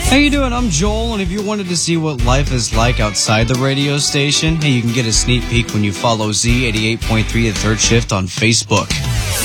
How you doing? I'm Joel, and if you wanted to see what life is like outside the radio station, hey, you can get a sneak peek when you follow Z88.3 The Third Shift on Facebook.